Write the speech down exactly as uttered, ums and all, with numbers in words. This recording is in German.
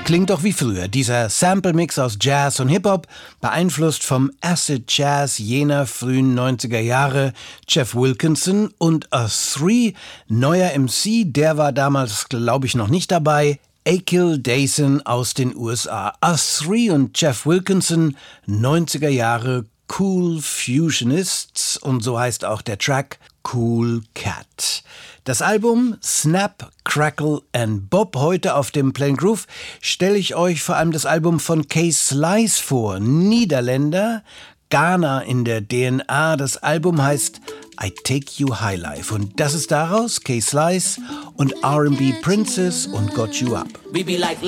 klingt doch wie früher. Dieser Sample-Mix aus Jazz und Hip-Hop, beeinflusst vom Acid Jazz jener frühen neunziger Jahre. Jeff Wilkinson und A Three, neuer M C, der war damals, glaube ich, noch nicht dabei. Akil Dayson aus den U S A. A Three und Jeff Wilkinson, neunziger Jahre Cool Fusionists, und so heißt auch der Track Cool Cat. Das Album Snap, Crackle and Bop. Heute auf dem Plain Groove stelle ich euch vor allem das Album von Kay Slice vor. Niederländer, Ghana in der D N A. Das Album heißt I Take You High Life. Und das ist daraus Kay Slice und R and B Princess und Got You Up. We be like